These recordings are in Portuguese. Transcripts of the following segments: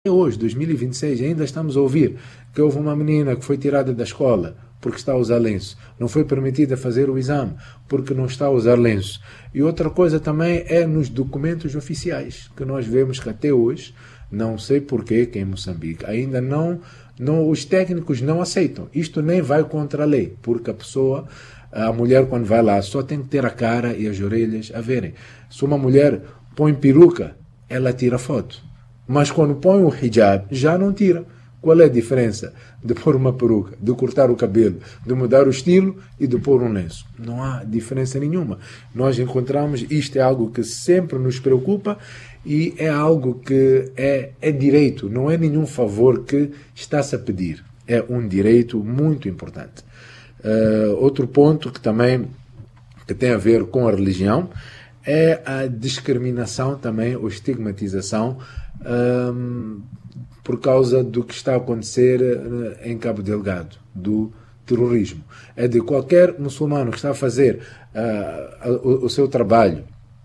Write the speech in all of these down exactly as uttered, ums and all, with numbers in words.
Hoje, dois mil e vinte e seis, ainda estamos a ouvir que houve uma menina que foi tirada da escola porque está a usar lenço. Não foi permitida fazer o exame porque não está a usar lenço. E outra coisa também é nos documentos oficiais, que nós vemos que até hoje, não sei porquê, que em Moçambique ainda não, não, os técnicos não aceitam. Isto nem vai contra a lei, porque a pessoa, a mulher quando vai lá, só tem que ter a cara e as orelhas a verem. Se uma mulher põe peruca, ela tira foto. Mas quando põe o hijab, já não tira. Qual é a diferença de pôr uma peruca, de cortar o cabelo, de mudar o estilo e de pôr um lenço? Não há diferença nenhuma. Nós encontramos, isto é algo que sempre nos preocupa e é algo que é, é direito, não é nenhum favor que está-se a pedir. É um direito muito importante. Uh, outro ponto que também que tem a ver com a religião é a discriminação também, ou estigmatização um, por causa do que está a acontecer em Cabo Delgado, do terrorismo. É de qualquer muçulmano que está a fazer uh, o, o seu trabalho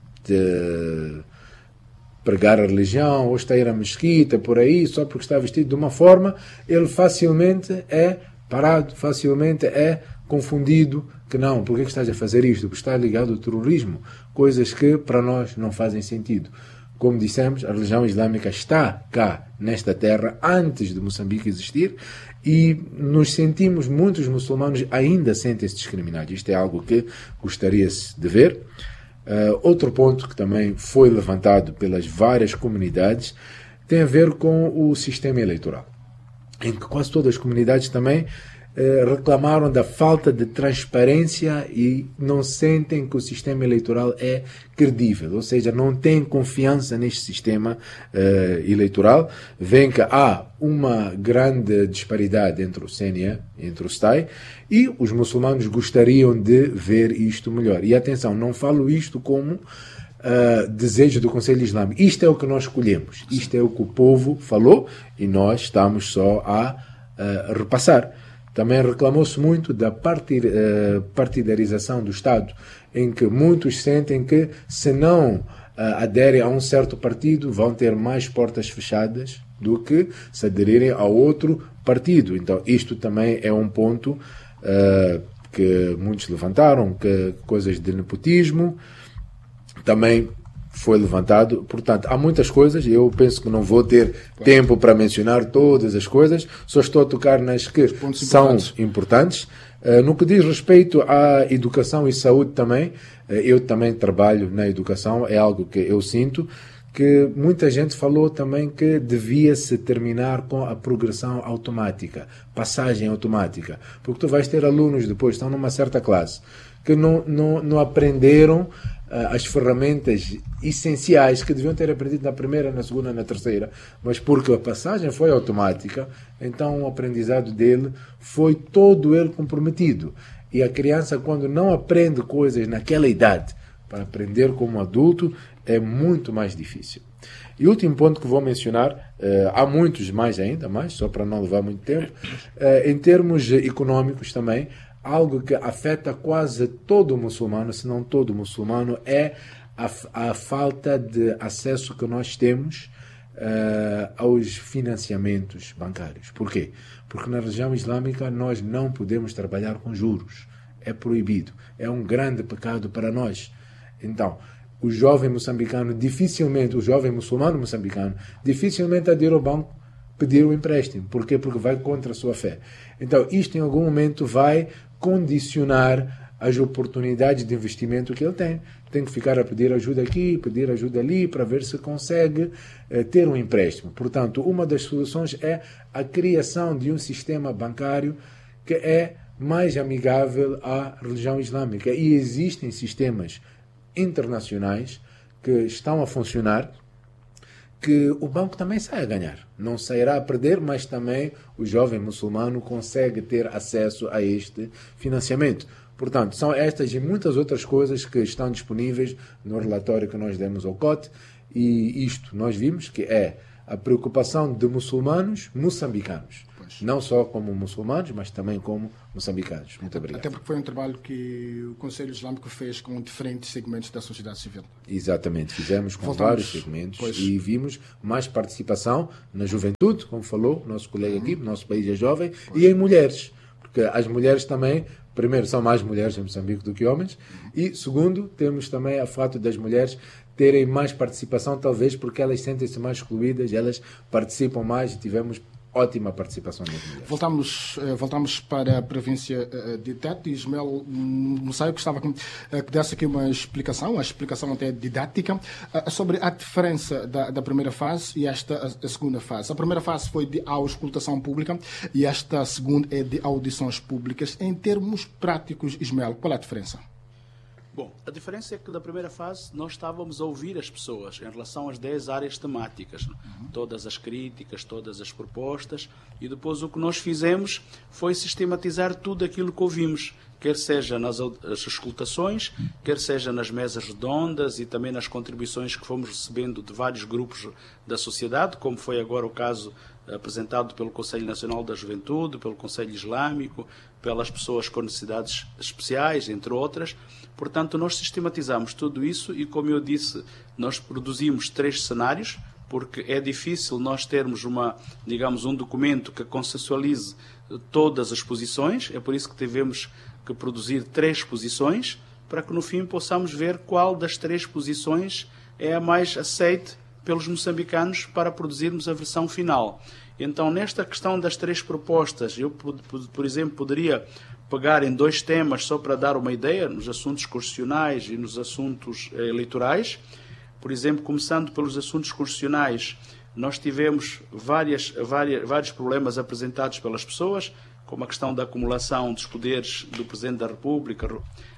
de pregar a religião, ou está a ir à mesquita, por aí, só porque está vestido de uma forma, ele facilmente é parado, facilmente é confundido, que não, porque é que estás a fazer isto? Porque está ligado ao terrorismo, coisas que para nós não fazem sentido. Como dissemos, a religião islâmica está cá, nesta terra, antes de Moçambique existir, e nos sentimos, muitos muçulmanos ainda sentem-se discriminados. Isto é algo que gostaria-se de ver. Uh, outro ponto que também foi levantado pelas várias comunidades tem a ver com o sistema eleitoral, em que quase todas as comunidades também reclamaram da falta de transparência e não sentem que o sistema eleitoral é credível, ou seja, não têm confiança neste sistema uh, eleitoral. Vem que há uma grande disparidade entre o C N E, entre o S T A I, e os muçulmanos gostariam de ver isto melhor. E atenção, não falo isto como uh, desejo do Conselho Islâmico. Isto é o que nós escolhemos, isto é o que o povo falou e nós estamos só a uh, repassar. Também reclamou-se muito da partidarização do Estado, em que muitos sentem que, se não aderem a um certo partido, vão ter mais portas fechadas do que se aderirem a outro partido. Então, isto também é um ponto uh, que muitos levantaram, que coisas de nepotismo também foi levantado. Portanto, há muitas coisas, eu penso que não vou ter claro. tempo para mencionar todas as coisas, só estou a tocar nas que são importantes. importantes. Uh, no que diz respeito à educação e saúde também, uh, eu também trabalho na educação, é algo que eu sinto, que muita gente falou também que devia-se terminar com a progressão automática, passagem automática, porque tu vais ter alunos depois, estão numa certa classe, que não, não, não aprenderam as ferramentas essenciais que deviam ter aprendido na primeira, na segunda, na terceira, mas porque a passagem foi automática, então o aprendizado dele foi todo ele comprometido. E a criança, quando não aprende coisas naquela idade, para aprender como adulto, é muito mais difícil. E o último ponto que vou mencionar, eh, há muitos mais ainda, mas só para não levar muito tempo, eh, em termos económicos também, algo que afeta quase todo muçulmano, se não todo muçulmano, é a, a falta de acesso que nós temos uh, aos financiamentos bancários. Por quê? Porque na religião islâmica nós não podemos trabalhar com juros. É proibido. É um grande pecado para nós. Então, o jovem moçambicano dificilmente, o jovem muçulmano moçambicano, dificilmente adere ao banco pedir o empréstimo. Por quê? Porque vai contra a sua fé. Então, isto em algum momento vai condicionar as oportunidades de investimento que ele tem. Tem que ficar a pedir ajuda aqui, pedir ajuda ali, para ver se consegue eh, ter um empréstimo. Portanto, uma das soluções é a criação de um sistema bancário que é mais amigável à religião islâmica. E existem sistemas internacionais que estão a funcionar, que o banco também sai a ganhar. Não sairá a perder, mas também o jovem muçulmano consegue ter acesso a este financiamento. Portanto, são estas e muitas outras coisas que estão disponíveis no relatório que nós demos ao C O T, e isto nós vimos que é a preocupação de muçulmanos moçambicanos. Pois. Não só como muçulmanos, mas também como moçambicanos. Muito obrigado. Até porque foi um trabalho que o Conselho Islâmico fez com diferentes segmentos da sociedade civil. Exatamente, fizemos com Voltamos, vários segmentos pois. e vimos mais participação na juventude, como falou nosso colega aqui, nosso país é jovem, pois. E em mulheres, porque as mulheres também, primeiro, são mais mulheres em Moçambique do que homens, e segundo, temos também o fato das mulheres terem mais participação, talvez porque elas sentem-se mais excluídas, elas participam mais e tivemos ótima participação das mulheres. Voltamos, voltamos para a província de Tete. Ismael Moussaio, que estava que desse aqui uma explicação, uma explicação até didática, sobre a diferença da, da primeira fase e esta a segunda fase. A primeira fase foi de auscultação pública e esta segunda é de audições públicas. Em termos práticos, Ismael, qual é a diferença? Bom, a diferença é que da primeira fase nós estávamos a ouvir as pessoas em relação às dez áreas temáticas, uhum. todas as críticas, todas as propostas, e depois o que nós fizemos foi sistematizar tudo aquilo que ouvimos, quer seja nas escutações, quer seja nas mesas redondas e também nas contribuições que fomos recebendo de vários grupos da sociedade, como foi agora o caso apresentado pelo Conselho Nacional da Juventude, pelo Conselho Islâmico, pelas pessoas com necessidades especiais, entre outras. Portanto, nós sistematizamos tudo isso e, como eu disse, nós produzimos três cenários, porque é difícil nós termos uma, digamos, um documento que consensualize todas as posições. É por isso que tivemos que produzir três posições, para que no fim possamos ver qual das três posições é a mais aceite pelos moçambicanos para produzirmos a versão final. Então, nesta questão das três propostas, eu, por, por exemplo, poderia pegar em dois temas só para dar uma ideia, nos assuntos constitucionais e nos assuntos eh, eleitorais. Por exemplo, começando pelos assuntos constitucionais, nós tivemos várias, várias, vários problemas apresentados pelas pessoas, como a questão da acumulação dos poderes do Presidente da República,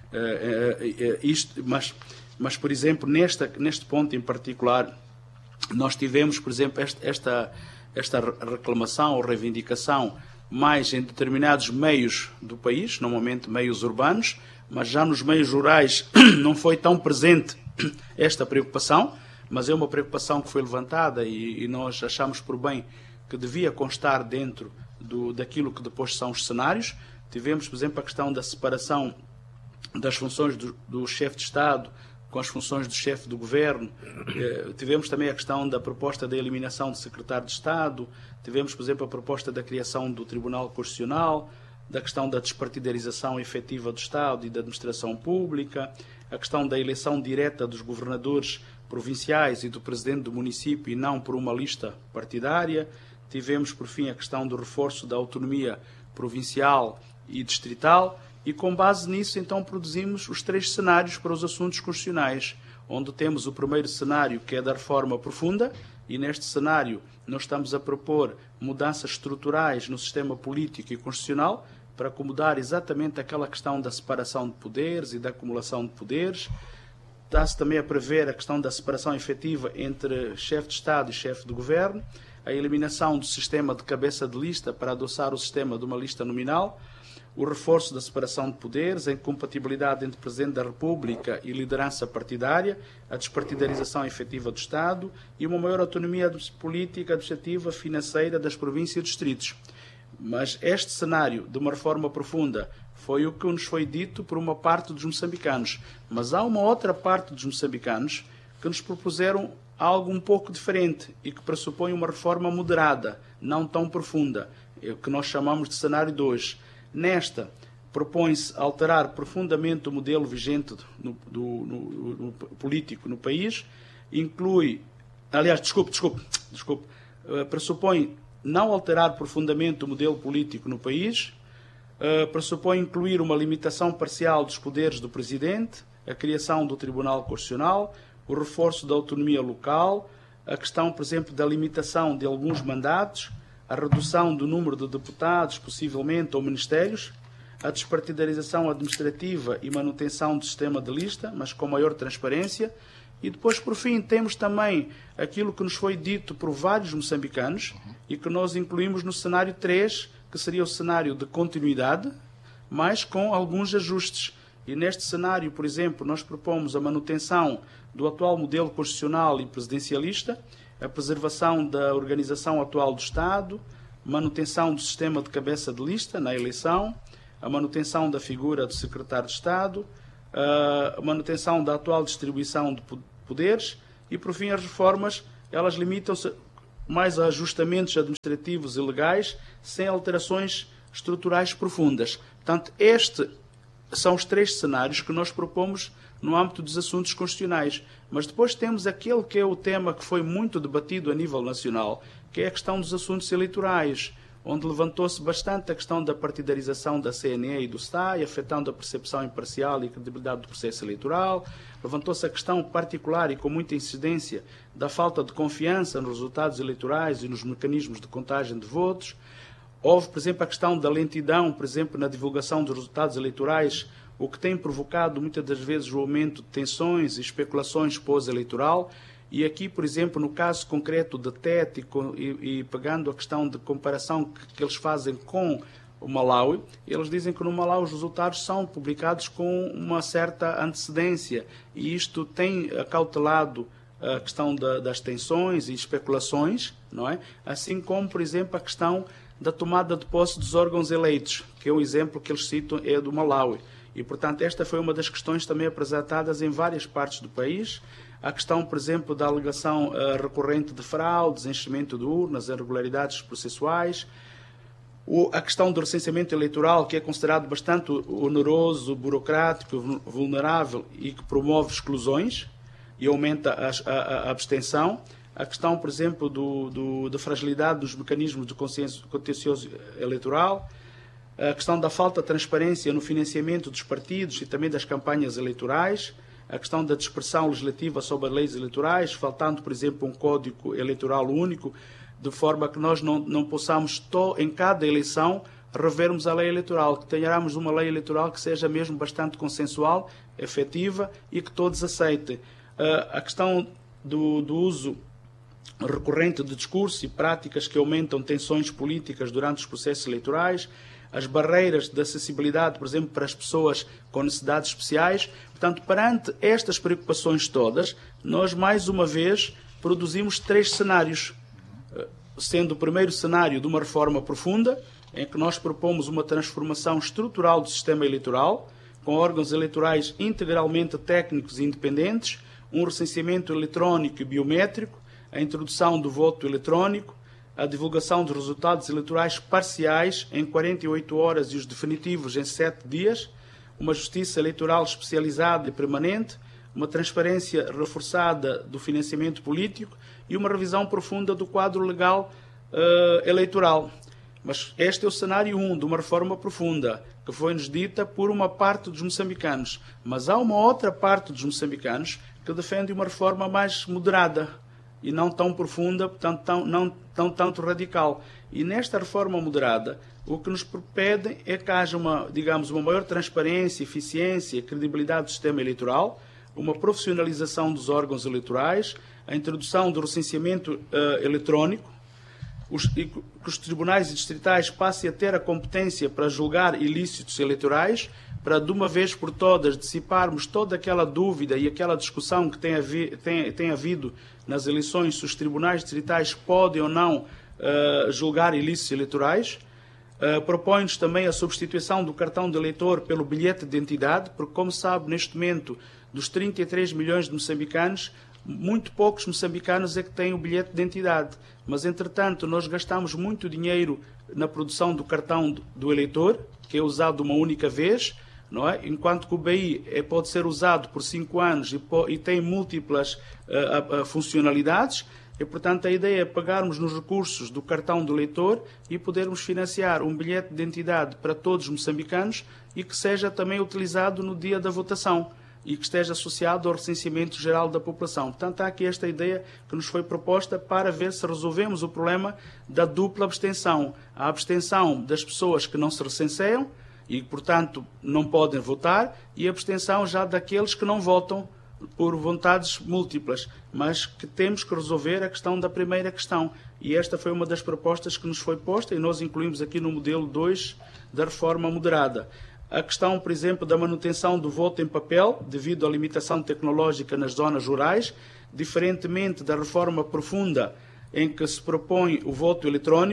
eh, eh, eh, isto, mas, mas, por exemplo, nesta, neste ponto em particular, nós tivemos, por exemplo, esta, esta, esta reclamação ou reivindicação mais em determinados meios do país, normalmente meios urbanos, mas já nos meios rurais não foi tão presente esta preocupação, mas é uma preocupação que foi levantada e, e nós achamos por bem que devia constar dentro do, daquilo que depois são os cenários. Tivemos, por exemplo, a questão da separação das funções do, do chefe de Estado com as funções do chefe do governo. Eh, tivemos também a questão da proposta da eliminação do secretário de Estado. Tivemos, por exemplo, a proposta da criação do Tribunal Constitucional, da questão da despartidarização efetiva do Estado e da administração pública, a questão da eleição direta dos governadores provinciais e do presidente do município e não por uma lista partidária. Tivemos, por fim, a questão do reforço da autonomia provincial e distrital. E com base nisso, então, produzimos os três cenários para os assuntos constitucionais, onde temos o primeiro cenário, que é da reforma profunda, e neste cenário nós estamos a propor mudanças estruturais no sistema político e constitucional para acomodar exatamente aquela questão da separação de poderes e da acumulação de poderes. Está-se também a prever a questão da separação efetiva entre chefe de Estado e chefe de governo, a eliminação do sistema de cabeça de lista para adoçar o sistema de uma lista nominal, o reforço da separação de poderes, a incompatibilidade entre Presidente da República e liderança partidária, a despartidarização efetiva do Estado e uma maior autonomia política, administrativa, financeira das províncias e distritos. Mas este cenário de uma reforma profunda foi o que nos foi dito por uma parte dos moçambicanos. Mas há uma outra parte dos moçambicanos que nos propuseram algo um pouco diferente e que pressupõe uma reforma moderada, não tão profunda, o que nós chamamos de cenário dois. Nesta, propõe-se alterar profundamente o modelo vigente no, do, no, no, político no país, inclui, aliás, desculpe, desculpe, desculpe, uh, pressupõe não alterar profundamente o modelo político no país, uh, pressupõe incluir uma limitação parcial dos poderes do Presidente, a criação do Tribunal Constitucional, o reforço da autonomia local, a questão, por exemplo, da limitação de alguns mandatos, a redução do número de deputados, possivelmente, ou ministérios, a despartidarização administrativa e manutenção do sistema de lista, mas com maior transparência. E depois, por fim, temos também aquilo que nos foi dito por vários moçambicanos e que nós incluímos no cenário três, que seria o cenário de continuidade, mas com alguns ajustes. E neste cenário, por exemplo, nós propomos a manutenção do atual modelo constitucional e presidencialista, a preservação da organização atual do Estado, manutenção do sistema de cabeça de lista na eleição, a manutenção da figura do secretário de Estado, a manutenção da atual distribuição de poderes e, por fim, as reformas, elas limitam-se mais a ajustamentos administrativos e legais, sem alterações estruturais profundas. Portanto, estes são os três cenários que nós propomos no âmbito dos assuntos constitucionais. Mas depois temos aquele que é o tema que foi muito debatido a nível nacional, que é a questão dos assuntos eleitorais, onde levantou-se bastante a questão da partidarização da C N E e do S T A I, afetando a percepção imparcial e credibilidade do processo eleitoral. Levantou-se a questão particular e com muita incidência da falta de confiança nos resultados eleitorais e nos mecanismos de contagem de votos. Houve, por exemplo, a questão da lentidão, por exemplo, na divulgação dos resultados eleitorais, o que tem provocado muitas das vezes o aumento de tensões e especulações pós-eleitoral. E aqui, por exemplo, no caso concreto de T E T e, e, e pegando a questão de comparação que, que eles fazem com o Malawi, eles dizem que no Malawi os resultados são publicados com uma certa antecedência e isto tem acautelado a questão da, das tensões e especulações, não é? Assim como, por exemplo, a questão da tomada de posse dos órgãos eleitos, que é um exemplo que eles citam, é do Malawi. E, portanto, esta foi uma das questões também apresentadas em várias partes do país. A questão, por exemplo, da alegação uh, recorrente de fraudes, enchimento de urnas, irregularidades processuais. O, a questão do recenseamento eleitoral, que é considerado bastante oneroso, burocrático, vulnerável e que promove exclusões e aumenta a, a, a abstenção. A questão, por exemplo, do, do, da fragilidade dos mecanismos de contencioso eleitoral. A questão da falta de transparência no financiamento dos partidos e também das campanhas eleitorais. A questão da dispersão legislativa sobre as leis eleitorais, faltando, por exemplo, um código eleitoral único, de forma que nós não, não possamos, em cada eleição, revermos a lei eleitoral, que tenhamos uma lei eleitoral que seja mesmo bastante consensual, efetiva e que todos aceitem. A questão do, do uso recorrente de discurso e práticas que aumentam tensões políticas durante os processos eleitorais, as barreiras de acessibilidade, por exemplo, para as pessoas com necessidades especiais. Portanto, perante estas preocupações todas, nós, mais uma vez, produzimos três cenários, sendo o primeiro cenário de uma reforma profunda, em que nós propomos uma transformação estrutural do sistema eleitoral, com órgãos eleitorais integralmente técnicos e independentes, um recenseamento eletrónico e biométrico, a introdução do voto eletrónico, a divulgação dos resultados eleitorais parciais em quarenta e oito horas e os definitivos em sete dias, uma justiça eleitoral especializada e permanente, uma transparência reforçada do financiamento político e uma revisão profunda do quadro legal uh, eleitoral. Mas este é o cenário um de uma reforma profunda, que foi-nos dita por uma parte dos moçambicanos. Mas há uma outra parte dos moçambicanos que defende uma reforma mais moderada e não tão profunda, portanto, tão, não tão tanto radical. E nesta reforma moderada, o que nos pedem é que haja uma, digamos, uma maior transparência, eficiência e credibilidade do sistema eleitoral, uma profissionalização dos órgãos eleitorais, a introdução do recenseamento uh, eletrónico, os, e que os tribunais distritais passem a ter a competência para julgar ilícitos eleitorais, para de uma vez por todas dissiparmos toda aquela dúvida e aquela discussão que tem, havi, tem, tem havido nas eleições, se os tribunais distritais podem ou não uh, julgar ilícitos eleitorais. Uh, Propõe-nos também a substituição do cartão de eleitor pelo bilhete de identidade, porque, como sabe, neste momento, dos trinta e três milhões de moçambicanos, muito poucos moçambicanos é que têm o bilhete de identidade. Mas, entretanto, nós gastamos muito dinheiro na produção do cartão do eleitor, que é usado uma única vez, não é? Enquanto que o B I é, pode ser usado por cinco anos e, e tem múltiplas uh, uh, funcionalidades. E, portanto, a ideia é pegarmos nos recursos do cartão do eleitor e podermos financiar um bilhete de identidade para todos os moçambicanos e que seja também utilizado no dia da votação e que esteja associado ao recenseamento geral da população. Portanto, há aqui esta ideia que nos foi proposta para ver se resolvemos o problema da dupla abstenção. A abstenção das pessoas que não se recenseiam e, portanto, não podem votar, e a abstenção já daqueles que não votam por vontades múltiplas, mas que temos que resolver a questão da primeira questão. E esta foi uma das propostas que nos foi posta e nós incluímos aqui no modelo dois da reforma moderada. A questão, por exemplo, da manutenção do voto em papel, devido à limitação tecnológica nas zonas rurais, diferentemente da reforma profunda em que se propõe o voto eletrónico.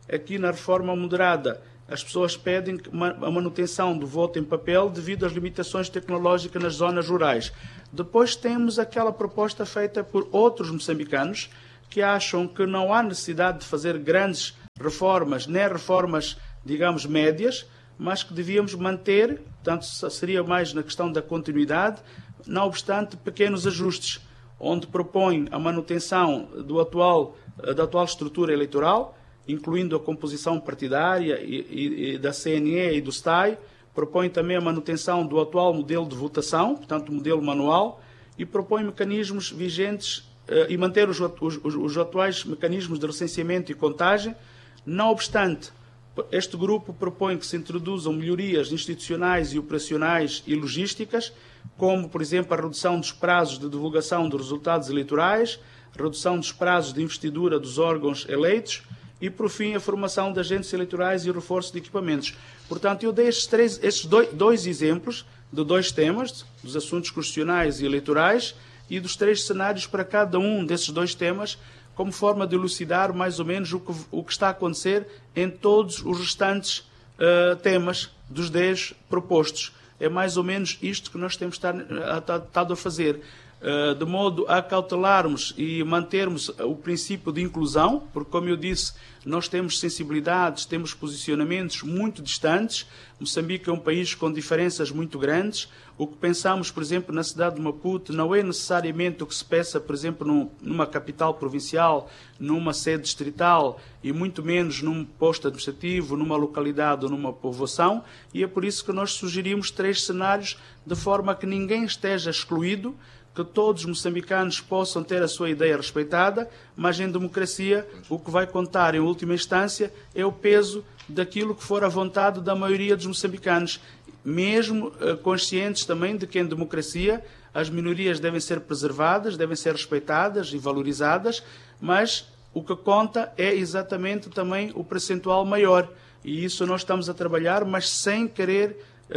aqui na reforma moderada, as pessoas pedem a manutenção do voto em papel devido às limitações tecnológicas nas zonas rurais. Depois temos aquela proposta feita por outros moçambicanos que acham que não há necessidade de fazer grandes reformas, nem reformas, digamos, médias, mas que devíamos manter, portanto, seria mais na questão da continuidade, não obstante pequenos ajustes, onde propõe a manutenção do atual, da atual estrutura eleitoral, incluindo a composição partidária e, e, e da C N E e do S T A I, propõe também a manutenção do atual modelo de votação, portanto, modelo manual, e propõe mecanismos vigentes uh, e manter os, os, os atuais mecanismos de recenseamento e contagem. Não obstante, este grupo propõe que se introduzam melhorias institucionais e operacionais e logísticas, como, por exemplo, a redução dos prazos de divulgação dos resultados eleitorais, redução dos prazos de investidura dos órgãos eleitos, e, por fim, a formação de agentes eleitorais e o reforço de equipamentos. Portanto, eu dei estes, três, estes dois, dois exemplos de dois temas, dos assuntos constitucionais e eleitorais, e dos três cenários para cada um desses dois temas, como forma de elucidar mais ou menos o que, o que está a acontecer em todos os restantes uh, temas dos dez propostos. É mais ou menos isto que nós temos estado a fazer. De modo a cautelarmos e mantermos o princípio de inclusão, porque, como eu disse, nós temos sensibilidades, temos posicionamentos muito distantes. Moçambique é um país com diferenças muito grandes. O que pensamos, por exemplo, na cidade de Maputo, não é necessariamente o que se peça, por exemplo, numa capital provincial, numa sede distrital e muito menos num posto administrativo, numa localidade ou numa povoação, e é por isso que nós sugerimos três cenários de forma a que ninguém esteja excluído, que todos os moçambicanos possam ter a sua ideia respeitada, mas em democracia o que vai contar em última instância é o peso daquilo que for a vontade da maioria dos moçambicanos, mesmo uh, conscientes também de que em democracia as minorias devem ser preservadas, devem ser respeitadas e valorizadas, mas o que conta é exatamente também o percentual maior, e isso nós estamos a trabalhar, mas sem querer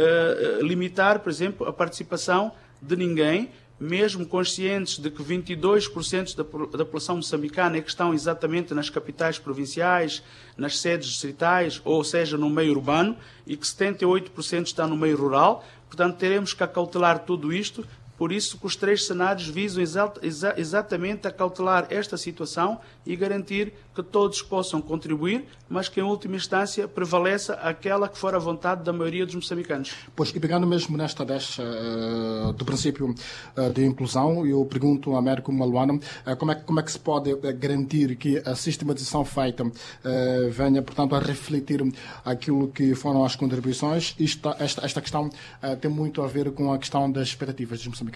uh, limitar, por exemplo, a participação de ninguém, mesmo conscientes de que vinte e dois por cento da, da população moçambicana é que estão exatamente nas capitais provinciais, nas sedes distritais, ou seja, no meio urbano, e que setenta e oito por cento está no meio rural. Portanto, teremos que acautelar tudo isto. Por isso que os três cenários visam exa exa exatamente a cautelar esta situação e garantir que todos possam contribuir, mas que em última instância prevaleça aquela que for a vontade da maioria dos moçambicanos. Pois, e pegando mesmo nesta deixa uh, do princípio uh, de inclusão, eu pergunto ao Américo Maluana uh, como, é, como é que se pode uh, garantir que a sistematização feita uh, venha, portanto, a refletir aquilo que foram as contribuições. Isto, esta, esta questão uh, tem muito a ver com a questão das expectativas dos moçambicanos.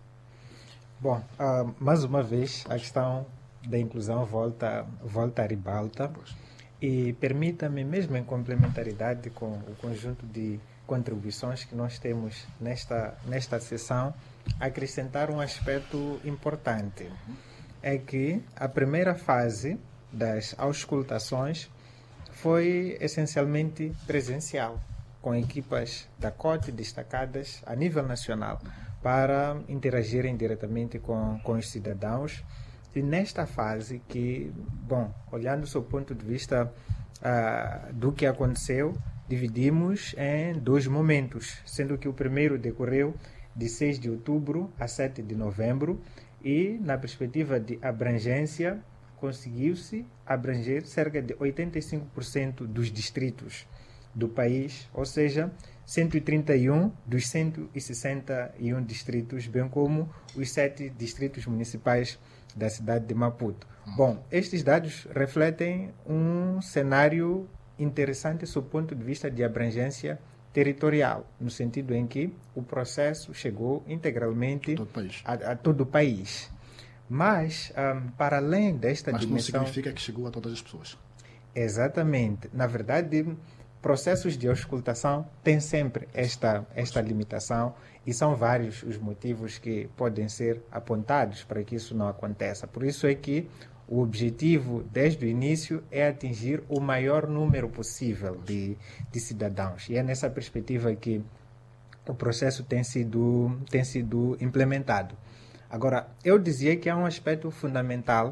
Bom, uh, mais uma vez a questão da inclusão volta, volta à ribalta, e permita-me, mesmo em complementaridade com o conjunto de contribuições que nós temos nesta, nesta sessão, acrescentar um aspecto importante. É que a primeira fase das auscultações foi essencialmente presencial, com equipas da C O T destacadas a nível nacional, para interagirem diretamente com, com os cidadãos. E nesta fase que, bom, olhando do ponto de vista uh, do que aconteceu, dividimos em dois momentos, sendo que o primeiro decorreu de seis de outubro a sete de novembro, e na perspectiva de abrangência conseguiu-se abranger cerca de oitenta e cinco por cento dos distritos do país, ou seja, cento e trinta e um dos cento e sessenta e um distritos, bem como os sete distritos municipais da cidade de Maputo. Bom, estes dados refletem um cenário interessante sob o ponto de vista de abrangência territorial, no sentido em que o processo chegou integralmente todo a, a todo o país. Mas, um, para além desta Mas dimensão... não significa que chegou a todas as pessoas. Exatamente. Na verdade, processos de auscultação têm sempre esta, esta limitação, e são vários os motivos que podem ser apontados para que isso não aconteça. Por isso é que o objetivo, desde o início, é atingir o maior número possível de, de cidadãos. E é nessa perspectiva que o processo tem sido, tem sido implementado. Agora, eu dizia que há um aspecto fundamental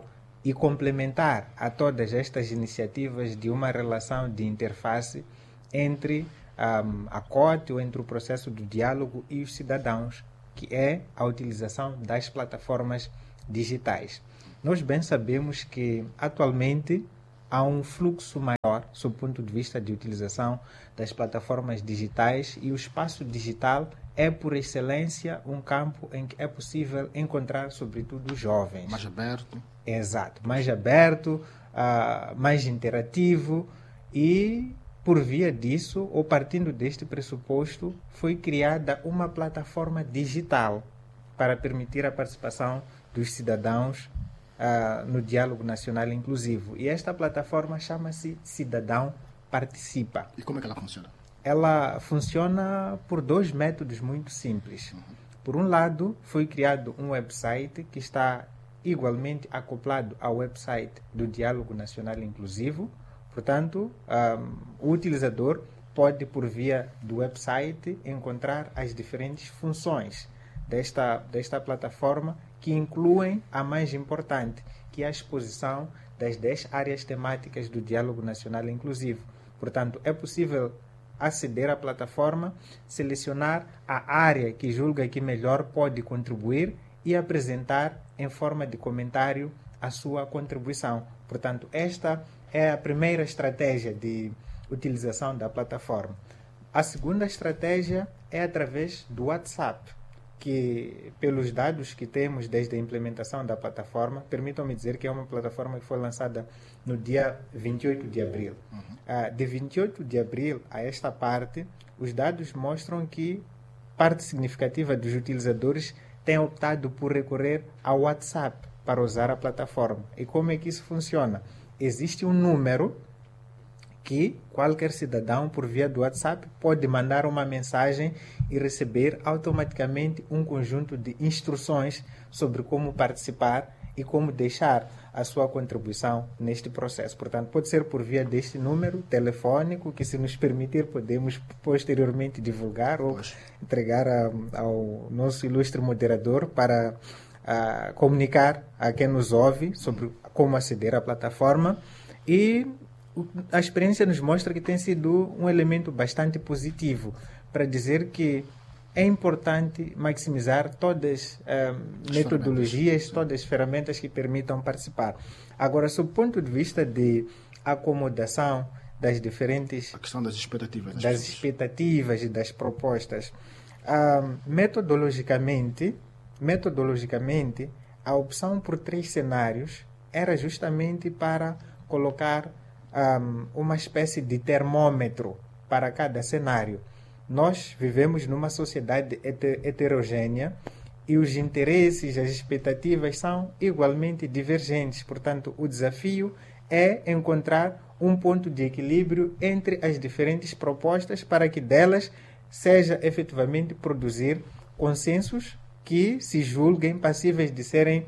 e complementar a todas estas iniciativas de uma relação de interface entre um, a C O T, ou entre o processo do diálogo e os cidadãos, que é a utilização das plataformas digitais. Nós bem sabemos que atualmente há um fluxo maior, sob o ponto de vista de utilização das plataformas digitais, e o espaço digital é, por excelência, um campo em que é possível encontrar, sobretudo, jovens. Mais aberto. Exato, mais aberto, uh, mais interativo, e, por via disso, ou partindo deste pressuposto, foi criada uma plataforma digital para permitir a participação dos cidadãos Uh, no Diálogo Nacional Inclusivo. E esta plataforma chama-se Cidadão Participa. E como é que ela funciona? Ela funciona por dois métodos muito simples. Uhum. Por um lado, foi criado um website que está igualmente acoplado ao website do Diálogo Nacional Inclusivo. Portanto, um, o utilizador pode, por via do website, encontrar as diferentes funções desta, desta plataforma, que incluem a mais importante, que é a exposição das dez áreas temáticas do Diálogo Nacional Inclusivo. Portanto, é possível aceder à plataforma, selecionar a área que julga que melhor pode contribuir e apresentar em forma de comentário a sua contribuição. Portanto, esta é a primeira estratégia de utilização da plataforma. A segunda estratégia é através do WhatsApp, que, pelos dados que temos desde a implementação da plataforma, permitam-me dizer que é uma plataforma que foi lançada no dia vinte e oito de abril. Uhum. Uh, de vinte e oito de abril a esta parte, os dados mostram que parte significativa dos utilizadores tem optado por recorrer ao WhatsApp para usar a plataforma. E como é que isso funciona? Existe um número que qualquer cidadão, por via do WhatsApp, pode mandar uma mensagem e receber automaticamente um conjunto de instruções sobre como participar e como deixar a sua contribuição neste processo. Portanto, pode ser por via deste número telefônico, que, se nos permitir, podemos posteriormente divulgar ou Poxa. entregar a, ao nosso ilustre moderador para a, comunicar a quem nos ouve sobre como aceder à plataforma. E a experiência nos mostra que tem sido um elemento bastante positivo para dizer que é importante maximizar todas as uh, metodologias, todas as ferramentas que permitam participar. Agora, sob o ponto de vista de acomodação das diferentes... A questão das expectativas. Das, das expectativas e das propostas. Uh, metodologicamente, metodologicamente, a opção por três cenários era justamente para colocar Um, uma espécie de termômetro para cada cenário. Nós vivemos numa sociedade heterogênea e os interesses, as expectativas são igualmente divergentes. Portanto, o desafio é encontrar um ponto de equilíbrio entre as diferentes propostas para que delas seja efetivamente produzir consensos que se julguem passíveis de serem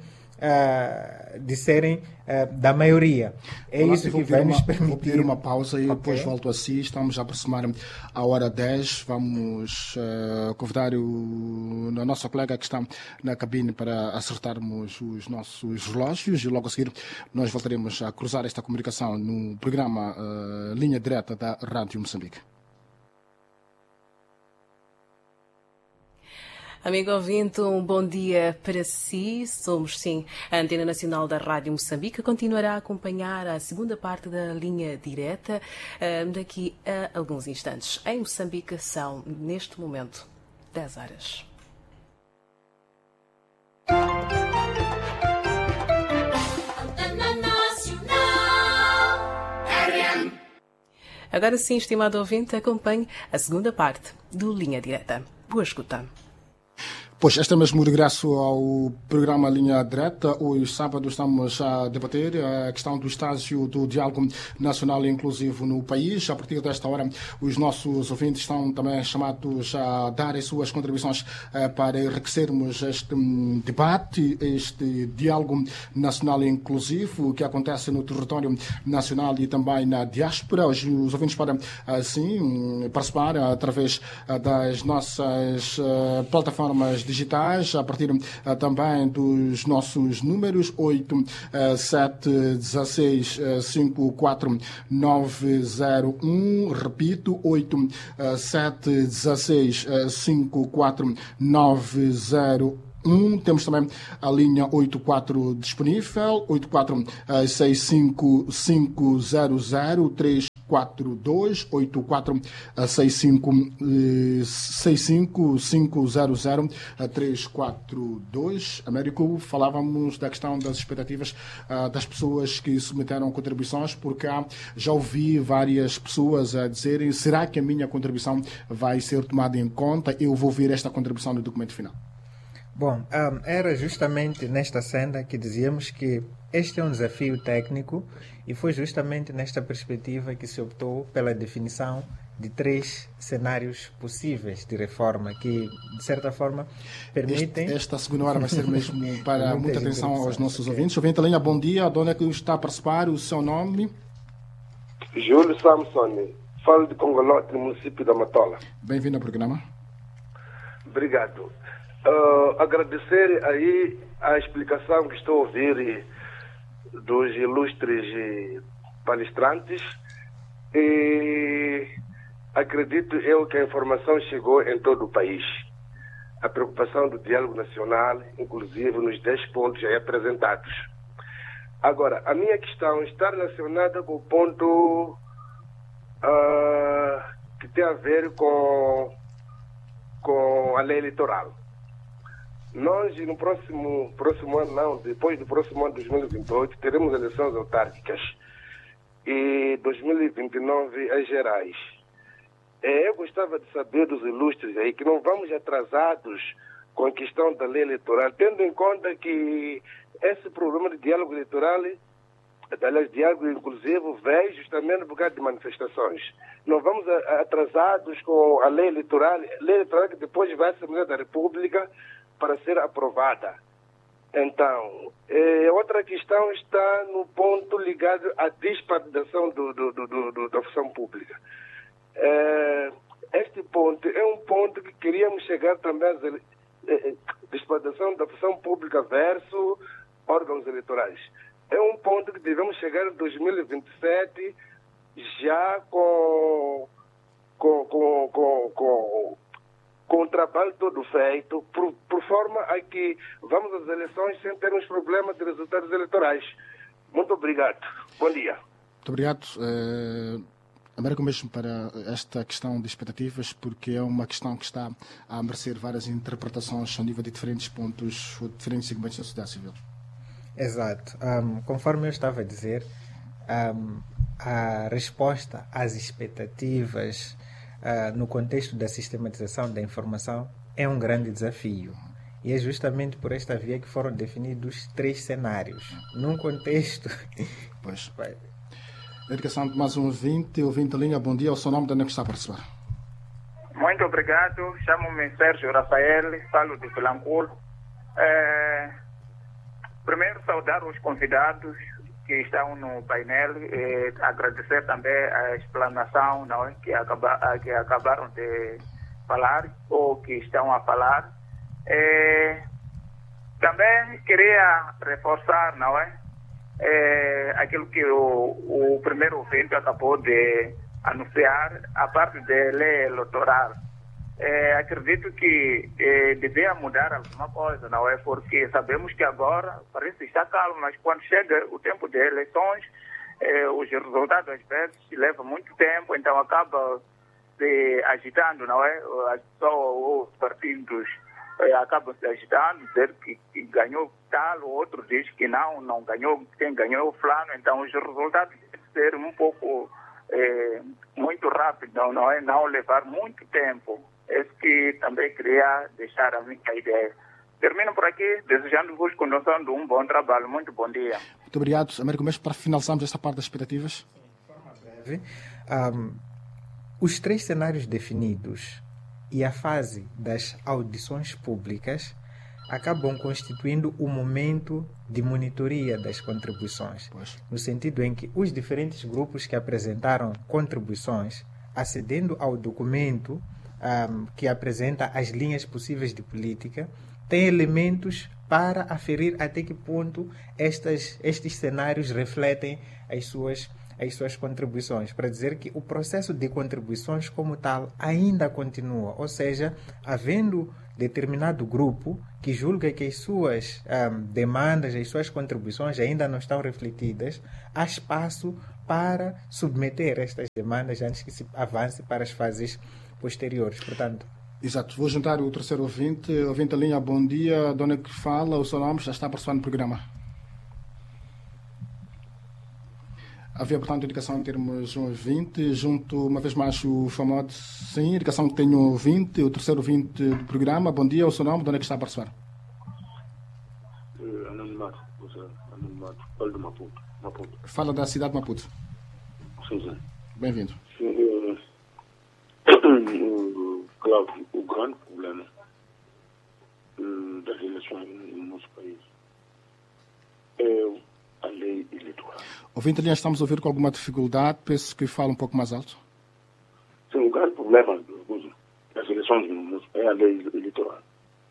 Uh, de serem uh, da maioria. É Olá, isso que vai uma, nos permitir... Vou pedir uma pausa e okay. depois volto a si. Estamos a aproximar a hora dez. Vamos uh, convidar o, a nossa colega que está na cabine para acertarmos os nossos relógios, e logo a seguir nós voltaremos a cruzar esta comunicação no programa uh, Linha Direta da Rádio Moçambique. Amigo ouvinte, um bom dia para si. Somos, sim, a Antena Nacional da Rádio Moçambique. Continuará a acompanhar a segunda parte da Linha Direta uh, daqui a alguns instantes. Em Moçambique são, neste momento, dez horas. Agora sim, estimado ouvinte, acompanhe a segunda parte do Linha Direta. Boa escuta. Pois, este é mesmo o regresso ao programa Linha Direta. Hoje, sábado, estamos a debater a questão do estágio do diálogo nacional e inclusivo no país. A partir desta hora, os nossos ouvintes estão também chamados a dar as suas contribuições para enriquecermos este debate, este diálogo nacional e inclusivo que acontece no território nacional e também na diáspora. Os ouvintes podem, assim, participar através das nossas plataformas digitais, a partir uh, também dos nossos números oito sete um seis cinco quatro nove zero um, repito, oito sete um seis cinco quatro nove zero um. Temos também a linha oitenta e quatro disponível, oito quatro seis cinco cinco zero zero três quatro dois, oito quatro seis cinco cinco zero zero três quatro dois. Américo, falávamos da questão das expectativas uh, das pessoas que submeteram contribuições, porque há, já ouvi várias pessoas a dizerem: será que a minha contribuição vai ser tomada em conta? Eu vou ver esta contribuição no documento final. Bom, um, era justamente nesta senda que dizíamos que este é um desafio técnico e foi justamente nesta perspectiva que se optou pela definição de três cenários possíveis de reforma que, de certa forma, permitem... Este, esta segunda hora vai ser mesmo para muita atenção aos nossos okay. ouvintes. Ouvinte Linha, bom dia. A dona que está a participar, o seu nome? Júlio Samson. Falo de Congolote, no município da Matola. Bem-vindo ao programa. Obrigado. Uh, agradecer aí a explicação que estou a ouvir dos ilustres palestrantes e acredito eu que a informação chegou em todo o país. A preocupação do diálogo nacional, inclusive nos dez pontos aí apresentados. Agora, a minha questão está relacionada com o ponto uh, que tem a ver com, com a lei eleitoral. Nós, no próximo, próximo ano, não, depois do próximo ano de dois mil e vinte e oito, teremos eleições autárquicas e dois mil e vinte e nove as gerais. Eu gostava de saber dos ilustres aí que não vamos atrasados com a questão da lei eleitoral, tendo em conta que esse problema de diálogo eleitoral, aliás, diálogo inclusivo, veio justamente por causa de manifestações. Não vamos atrasados com a lei eleitoral, lei eleitoral que depois vai à Assembleia da República para ser aprovada. Então, eh, outra questão está no ponto ligado à despartidação do, do, do, do, da função pública. Eh, este ponto é um ponto que queríamos chegar também às eh, despartidação da função pública versus órgãos eleitorais. É um ponto que devemos chegar em dois mil e vinte e sete já com com, com, com, com com o trabalho todo feito, por, por forma a que vamos às eleições sem termos problemas de resultados eleitorais. Muito obrigado. Bom dia. Muito obrigado. Uh, Américo, mesmo para esta questão de expectativas, porque é uma questão que está a merecer várias interpretações ao nível de diferentes pontos, ou diferentes segmentos da sociedade civil. Exato. Um, conforme eu estava a dizer, um, a resposta às expectativas Uh, no contexto da sistematização da informação é um grande desafio. E é justamente por esta via que foram definidos três cenários. Num contexto... Pois. Dedicação de mais um ouvinte, ouvinte linha, bom dia, o seu nome, de onde está a participar? Muito obrigado, chamo-me Sérgio Rafael, falo de Vilanculo. É... Primeiro, saudar os convidados que estão no painel, e agradecer também a explanação, não é, que, acaba, que acabaram de falar ou que estão a falar. É, também queria reforçar, não é, é aquilo que o, o primeiro ouvinte acabou de anunciar, a parte da lei eleitoral. É, acredito que é, devia mudar alguma coisa, não é? Porque sabemos que agora parece estar calmo, mas quando chega o tempo de eleições, é, os resultados às vezes levam muito tempo, então acaba se agitando, não é? As pessoas, os partidos é, acabam se agitando, dizer que, que ganhou tal, o outro diz que não, não ganhou, quem ganhou o fulano, então os resultados devem ser um pouco é, muito rápidos, não é? Não levar muito tempo. Esse que também queria deixar a minha ideia. Termino por aqui, desejando-vos condução de um bom trabalho. Muito bom dia. Muito obrigado, Américo. Mesmo para finalizarmos esta parte das expectativas. De forma breve, um, os três cenários definidos e a fase das audições públicas acabam constituindo o momento de monitoria das contribuições, pois. No sentido em que os diferentes grupos que apresentaram contribuições, acedendo ao documento, um, que apresenta as linhas possíveis de política, tem elementos para aferir até que ponto estas, estes cenários refletem as suas, as suas contribuições, para dizer que o processo de contribuições como tal ainda continua, ou seja, havendo determinado grupo que julga que as suas um, demandas, as suas contribuições ainda não estão refletidas, há espaço para submeter estas demandas antes que se avance para as fases posteriores. Portanto, exato. Vou juntar o terceiro ouvinte. Ouvinte da linha, bom dia. A dona que fala, o seu nome já está participando no programa. Havia, portanto, indicação em termos um ouvinte. Junto, uma vez mais, o famoso, sim, indicação que tenho um ouvinte, o terceiro ouvinte do programa. Bom dia, o seu nome, de onde é que está a participar? Anonimato, Anonimato, falo de Maputo. Maputo. Fala da cidade de Maputo. Sim, sim. Bem-vindo. Claro, o grande problema das eleições no nosso país é a lei eleitoral. Ouvinte, ali estamos a ouvir com alguma dificuldade, peço que fale um pouco mais alto. Sim, o grande problema das eleições no nosso país é a lei eleitoral.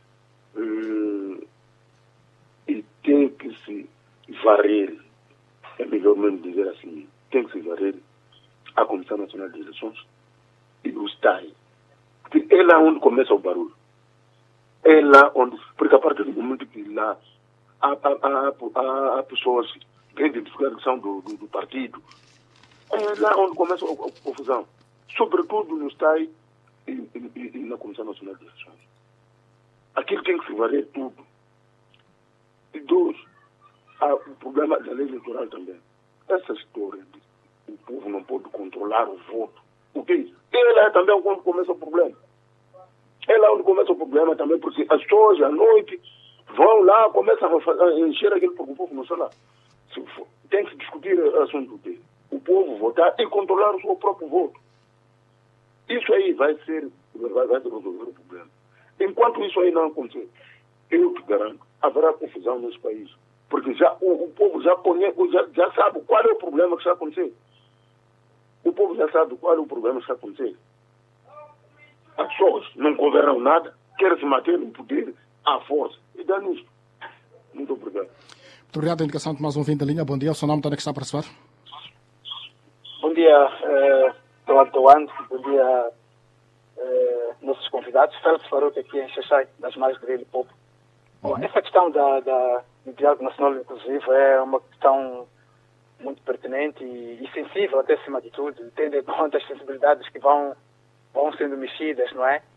E tem que se varrer, é melhor mesmo dizer assim, tem que se varrer a Comissão Nacional de Eleições e o S T A I. Porque é lá onde começa o barulho. É lá onde, porque a partir do momento que lá há, há, há, há pessoas que identificam que são do, do, do partido, é lá onde começa a, a confusão. Sobretudo no S T A I e, e, e na Comissão Nacional de Eleições. Aquilo tem que se varrer tudo. E dois, há o problema da lei eleitoral também. Essa história de o povo não pode controlar o voto. O que? É lá também onde começa o problema. É lá onde começa o problema também, porque as pessoas à noite vão lá, começam a encher aquele porque o povo não está lá. Tem que se discutir o assunto dele. O povo votar e controlar o seu próprio voto. Isso aí vai ser, vai, vai resolver o problema. Enquanto isso aí não acontecer, eu te garanto, haverá confusão nesse país. Porque já, o, o povo já, conhece, já, já sabe qual é o problema que está acontecendo. O povo já sabe qual é o problema que está acontecendo. As pessoas não governam nada, querem se manter no poder à força. E dá nisso. Muito obrigado. Muito obrigado. A indicação de mais um ouvinte da linha. Bom dia. O seu nome, onde é que está a participar? Bom dia, estou atuando. Bom dia, eh, nossos convidados. Félix Faruque aqui em Xaxai, das Margens do Rio Limpopo. Bom, essa questão da, da, do diálogo nacional inclusivo é uma questão muito pertinente e, e sensível até acima de tudo, tendo em conta as sensibilidades que vão, vão sendo mexidas, não é?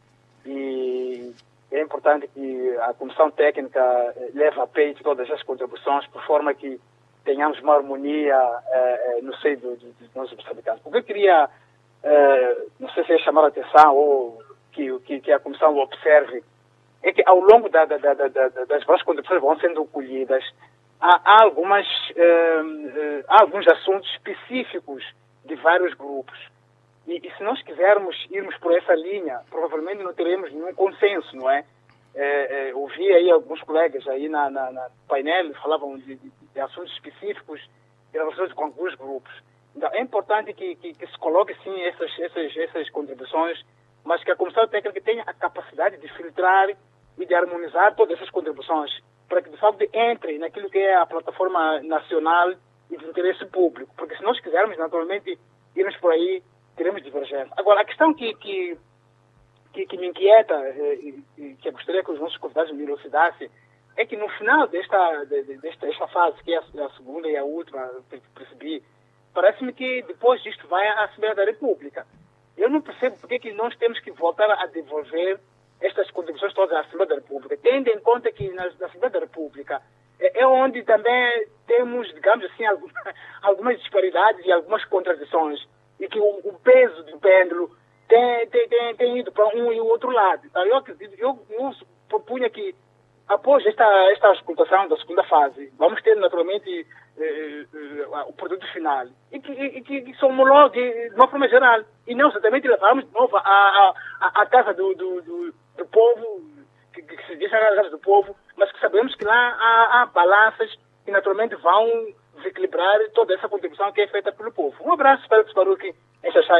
E é importante que a Comissão Técnica leve a peito todas as contribuições, por forma que tenhamos uma harmonia eh, no seio dos nossos habitantes. O que eu queria, eh, não sei se é chamar a atenção ou que, que, que a Comissão observe, é que ao longo da, da, da, da, das várias contribuições vão sendo colhidas, há, há, algumas, eh, eh, há alguns assuntos específicos de vários grupos. E, e se nós quisermos irmos por essa linha, provavelmente não teremos nenhum consenso, não é? é, é ouvi aí alguns colegas aí na, na, na painel falavam de, de, de assuntos específicos em relação com alguns grupos. Então, é importante que, que, que se coloque, sim, essas, essas, essas contribuições, mas que a Comissão Técnica tenha a capacidade de filtrar e de harmonizar todas essas contribuições, para que, de facto, entre naquilo que é a plataforma nacional e de interesse público. Porque se nós quisermos, naturalmente, irmos por aí, teremos divergência. Agora, a questão que, que, que, que me inquieta e, e que eu gostaria que os nossos convidados me elucidassem é que no final desta, desta, desta fase, que é a, a segunda e a última, que percebi, parece-me que depois disto vai à Assembleia da República. Eu não percebo porque que nós temos que voltar a devolver estas contribuições todas à Assembleia da República, tendo em conta que na, na Assembleia da República é, é onde também temos, digamos assim, algumas, algumas disparidades e algumas contradições, e que o, o peso do pêndulo tem, tem, tem, tem ido para um e o outro lado. Então, eu, eu, eu propunha que, após esta, esta auscultação da segunda fase, vamos ter naturalmente eh, eh, o produto final, e que, e, que, que se homologue de uma forma geral, e não exatamente levarmos de novo à, à, à casa do, do, do, do povo, que, que se diz a casa do povo, mas que sabemos que lá há, há balanças que naturalmente vão desequilibrar toda essa contribuição que é feita pelo povo. Um abraço, Félix Faruque, em Xaxai,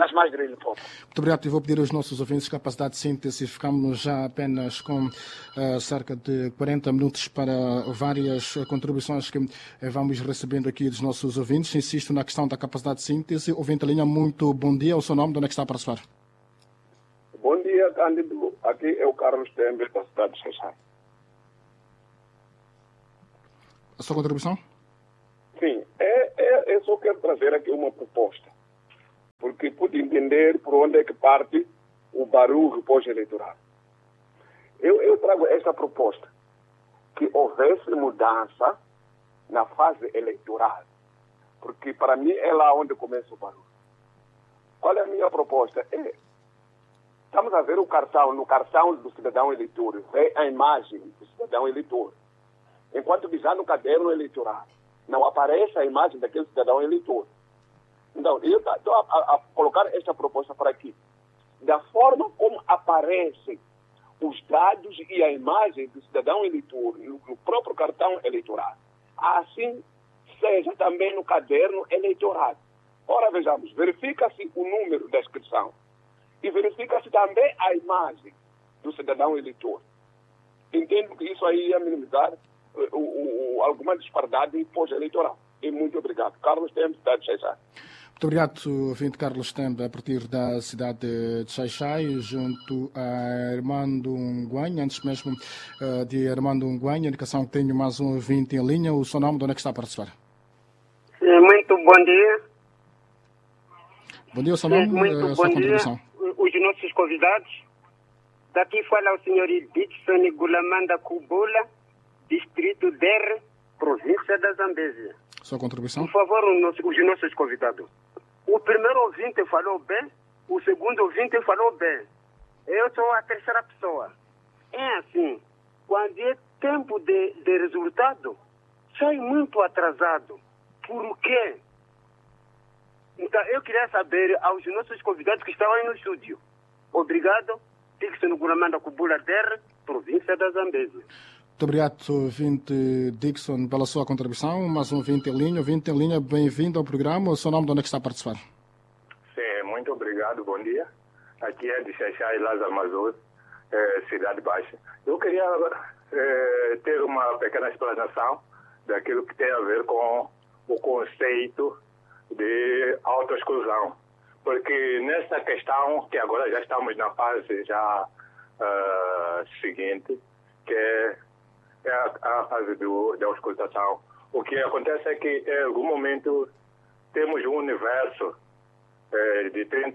nas margens do Rio Limpopo. Muito obrigado. Eu vou pedir aos nossos ouvintes capacidade de síntese. Ficamos já apenas com uh, cerca de quarenta minutos para várias contribuições que uh, vamos recebendo aqui dos nossos ouvintes. Insisto na questão da capacidade de síntese. Ouvinte linha, muito bom dia. O seu nome, de onde é que está a participar? Bom dia, Cândido. Aqui é o Carlos Tembe, da cidade de Xaxai. A sua contribuição? Sim, é, é, eu só quero trazer aqui uma proposta, porque pude entender por onde é que parte o barulho pós-eleitoral. Eu, eu trago esta proposta, que houvesse mudança na fase eleitoral, porque para mim é lá onde começa o barulho. Qual é a minha proposta? É, estamos a ver o cartão, no cartão do cidadão eleitor, vê a imagem do cidadão eleitor, enquanto que já no caderno eleitoral não aparece a imagem daquele cidadão eleitor. Então, eu estou a, a, a colocar esta proposta para aqui. Da forma como aparecem os dados e a imagem do cidadão eleitor no, no próprio cartão eleitoral, assim seja também no caderno eleitoral. Ora, vejamos, verifica-se o número da inscrição e verifica-se também a imagem do cidadão eleitor. Entendo que isso aí ia minimizar o, o, o, alguma disparidade pós-eleitoral. E muito obrigado. Carlos Tempo, cidade de Xaixai. Muito obrigado, ouvinte Carlos Tempo, a partir da cidade de Xaixai, junto a Armando Nguanha. Antes mesmo uh, de Armando Nguanha, a indicação que tenho mais um ouvinte em linha. O seu nome, de onde é que está a participar? Sim, muito bom dia. Bom dia, o seu nome, Sim, muito a bom sua dia. contribuição. Os nossos convidados. Daqui fala o senhor Dixon Gulamanda Kubula, distrito D E R, província da Zambésia. Sua contribuição? Por favor, os nossos, os nossos convidados. O primeiro ouvinte falou bem, o segundo ouvinte falou bem. Eu sou a terceira pessoa. É assim, quando é tempo de, de resultado, sai muito atrasado. Por quê? Então, eu queria saber aos nossos convidados que estão aí no estúdio. Obrigado. Dixon Gulamanda Kubula D E R, província da Zambésia. Muito obrigado, ouvinte Dixon, pela sua contribuição. Mais um ouvinte em linha. Ouvinte em linha, bem-vindo ao programa. O seu nome, de onde é que está a participar? Sim, muito obrigado. Bom dia. Aqui é de Xaixai, Lázaro Mazur, eh, Cidade Baixa. Eu queria eh, ter uma pequena explanação daquilo que tem a ver com o conceito de autoexclusão. Porque nessa questão, que agora já estamos na fase já uh, seguinte, que é é a, a fase do, da auscultação. O que acontece é que, em algum momento, temos um universo eh, de trinta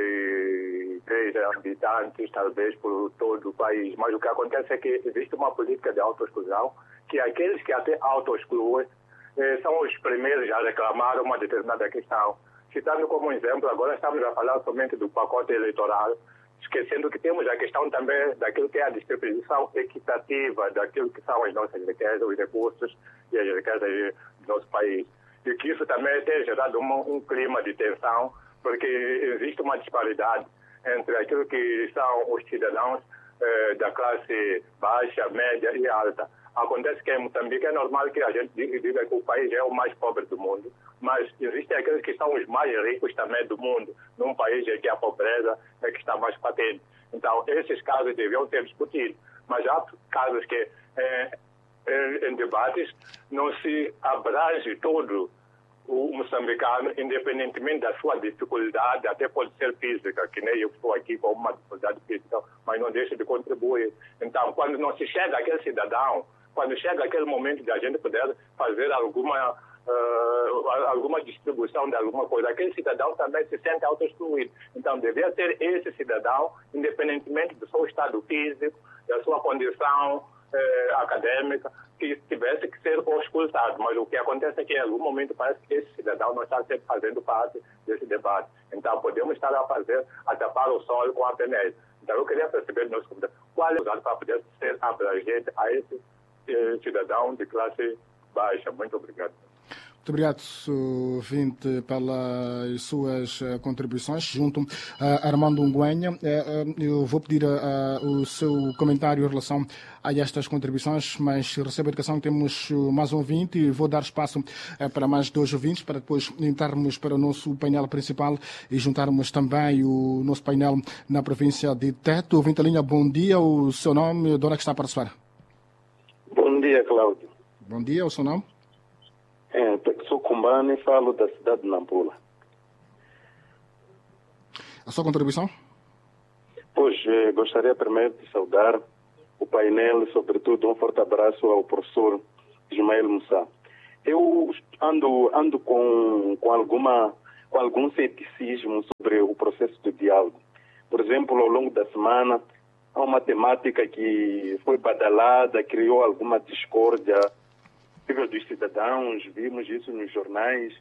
e três habitantes, talvez, por todo o país. Mas o que acontece é que existe uma política de autoexclusão, que aqueles que até autoexcluem eh, são os primeiros a reclamar uma determinada questão. Citando como exemplo, agora estamos a falar somente do pacote eleitoral, esquecendo que temos a questão também daquilo que é a distribuição equitativa daquilo que são as nossas riquezas, os recursos e as riquezas do nosso país. E que isso também tem gerado um, um clima de tensão, porque existe uma disparidade entre aquilo que são os cidadãos eh, da classe baixa, média e alta. Acontece que em Moçambique é normal que a gente diga que o país é o mais pobre do mundo, mas existem aqueles que são os mais ricos também do mundo, num país em que a pobreza é que está mais patente. Então, esses casos deviam ser discutidos, mas há casos que, eh, em, em debates, não se abrange todo o moçambicano, independentemente da sua dificuldade, até pode ser física, que nem eu estou aqui com uma dificuldade física, mas não deixa de contribuir. Então, quando não se chega àquele cidadão, quando chega aquele momento de a gente poder fazer alguma, uh, alguma distribuição de alguma coisa, aquele cidadão também se sente autoexcluído. Então, devia ser esse cidadão, independentemente do seu estado físico, da sua condição eh, acadêmica, que tivesse que ser auscultado. Mas o que acontece é que, em algum momento, parece que esse cidadão não está sempre fazendo parte desse debate. Então, podemos estar a fazer, a tapar o sol com a peneira. Então, eu queria perceber, nosso convidado, qual é o usado para poder ser abrangente a esse cidadão de classe baixa. Muito obrigado. Muito obrigado, Vinte, pelas suas contribuições. Junto a Armando Unguenha, eu vou pedir a, a, o seu comentário em relação a estas contribuições, mas recebo a indicação que temos mais um ouvinte e vou dar espaço para mais dois ouvintes para depois entrarmos para o nosso painel principal e juntarmos também o nosso painel na província de Tete. Ouvinte a linha, bom dia. O seu nome, de onde é que está a participar? Bom dia, Cláudio. Bom dia, o seu nome? É, sou Cumbane e falo da cidade de Nampula. A sua contribuição? Pois, eh, gostaria primeiro de saudar o painel e, sobretudo, um forte abraço ao professor Ismael Moussa. Eu ando, ando com, com, alguma, com algum ceticismo sobre o processo de diálogo. Por exemplo, ao longo da semana, há uma temática que foi badalada, criou alguma discórdia nível dos cidadãos, vimos isso nos jornais,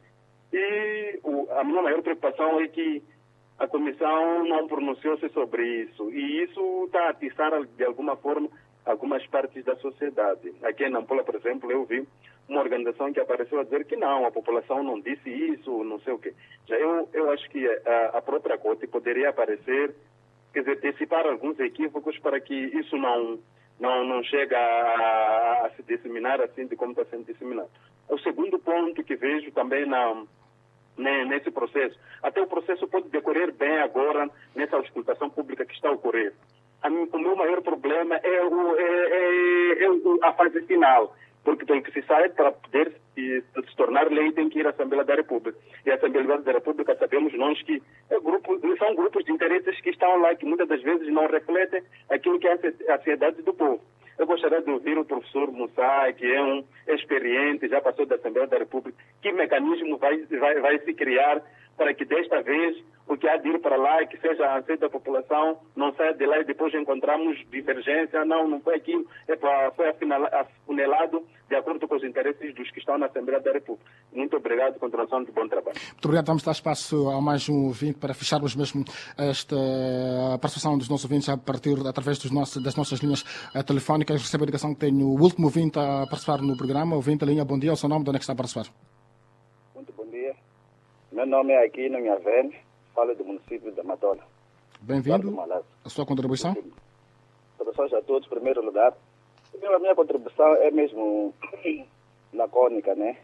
e o, a minha maior preocupação é que a comissão não pronunciou-se sobre isso, e isso está a atiçar de alguma forma algumas partes da sociedade. Aqui em Nampula, por exemplo, eu vi uma organização que apareceu a dizer que não, a população não disse isso, não sei o quê. Já eu, eu acho que a, a própria Corte poderia aparecer, quer dizer, antecipar alguns equívocos para que isso não... Não, não chega a, a se disseminar assim de como está sendo disseminado. O segundo ponto que vejo também na, nesse processo, até o processo pode decorrer bem agora nessa auscultação pública que está a ocorrer. A mim, o meu maior problema é, o, é, é, é a fase final, porque pelo que se sabe, para poder se, se tornar lei tem que ir à Assembleia da República. E a Assembleia da República sabemos nós que é grupo, são grupos de interesses que estão lá, que muitas das vezes não refletem aquilo que é a ansiedade do povo. Eu gostaria de ouvir o professor Moussa, que é um experiente, já passou da Assembleia da República, que mecanismo vai, vai, vai se criar para que desta vez o que há de ir para lá, que seja aceito da população, não saia de lá e depois encontramos divergência, não, não foi aquilo, é para, foi afunilado de acordo com os interesses dos que estão na Assembleia da República. Muito obrigado, continuação de bom trabalho. Muito obrigado, vamos dar espaço a mais um ouvinte para fecharmos mesmo esta participação dos nossos ouvintes a partir, através dos nossos, das nossas linhas telefónicas. Recebo a indicação que tenho o último ouvinte a participar no programa. Ouvinte, a linha, bom dia, o seu nome, de onde é que está a participar? Muito bom dia. Meu nome é Aquino Minhavene, falo do município de Matola. Bem-vindo. A sua contribuição? Saudações a todos, em primeiro lugar. A minha contribuição é mesmo lacônica, né?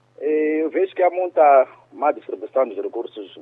Eu vejo que há muita má distribuição dos recursos,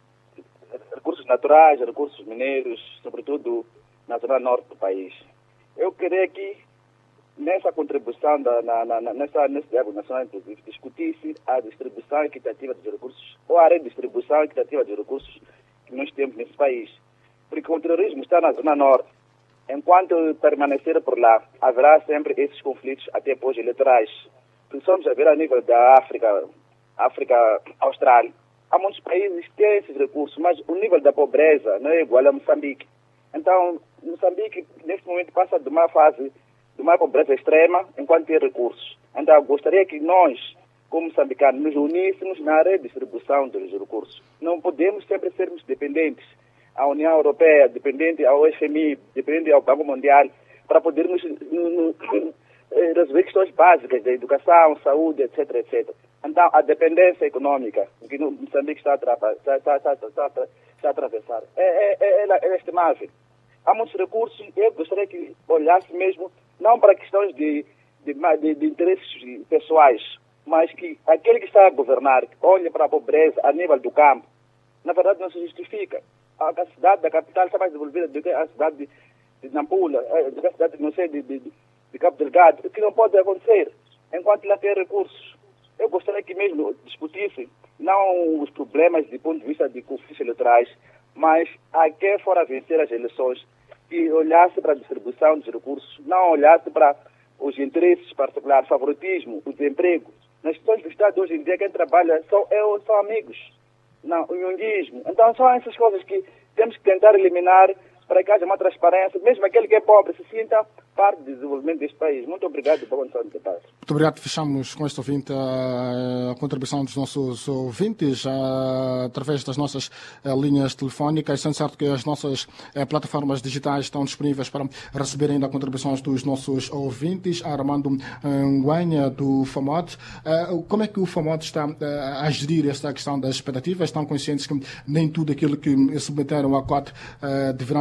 recursos naturais, recursos mineiros, sobretudo na zona norte do país. Eu queria que nessa contribuição, da, na, na, nessa, nesse diálogo nacional, inclusive, discutisse a distribuição equitativa dos recursos, ou a redistribuição equitativa dos recursos que nós temos nesse país. Porque o terrorismo está na zona norte. Enquanto permanecer por lá, haverá sempre esses conflitos até pós-eleitorais. Precisamos ver a nível da África, África Austral. Há muitos países que têm esses recursos, mas o nível da pobreza não é igual a Moçambique. Então, Moçambique, neste momento, passa de uma fase de uma pobreza extrema enquanto tem recursos. Então, gostaria que nós, como moçambicanos, nos uníssemos na redistribuição dos recursos. Não podemos sempre sermos dependentes à União Europeia, dependente ao F M I, dependente ao Banco Mundial, para podermos no, no, resolver questões básicas da educação, saúde, etc, etcétera. Então, a dependência econômica que o Moçambique está a, está, está, está, está, está a atravessar é, é, é, é estimável. Há muitos recursos e eu gostaria que olhasse mesmo, não para questões de, de, de, de interesses pessoais, mas que aquele que está a governar olhe para a pobreza a nível do campo. Na verdade, não se justifica. A, a cidade da capital está mais desenvolvida do que a cidade de, de Nampula, do que a cidade, não sei, de, de, de Cabo Delgado, o que não pode acontecer enquanto lá tem recursos. Eu gostaria que mesmo discutisse não os problemas do ponto de vista de conflitos eleitorais, mas a quem for a vencer as eleições, que olhasse para a distribuição dos recursos, não olhasse para os interesses particulares, favoritismo, o desemprego. Nas questões do Estado hoje em dia, quem trabalha são, é, são amigos, não, o nhonguismo. Então são essas coisas que temos que tentar eliminar para que haja uma transparência, mesmo aquele que é pobre se sinta parte do desenvolvimento deste país. Muito obrigado e boa condição de debate. Muito obrigado. Fechamos com este ouvinte a, a contribuição dos nossos ouvintes a, através das nossas a, linhas telefónicas. Sendo certo que as nossas a, plataformas digitais estão disponíveis para receber ainda contribuições dos nossos ouvintes. Armando Nguenha, do FAMOD. A, como é que o FAMOD está a, a gerir esta questão das expectativas? Estão conscientes que nem tudo aquilo que submeteram à C O T deverá